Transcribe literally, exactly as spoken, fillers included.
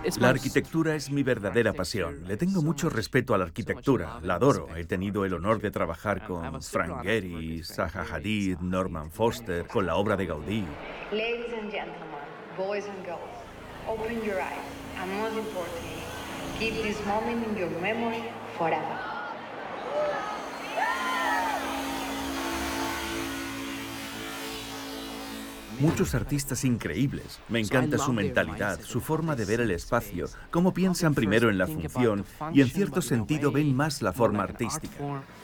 La arquitectura es mi verdadera pasión. Le tengo mucho respeto a la arquitectura, la adoro. He tenido el honor de trabajar con Frank Gehry, Zaha Hadid, Norman Foster, con la obra de Gaudí. Ladies and gentlemen, boys and girls, open your eyes, and most importantly, keep this moment in your memory forever. Muchos artistas increíbles. Me encanta su mentalidad, su forma de ver el espacio, cómo piensan primero en la función y en cierto sentido ven más la forma artística.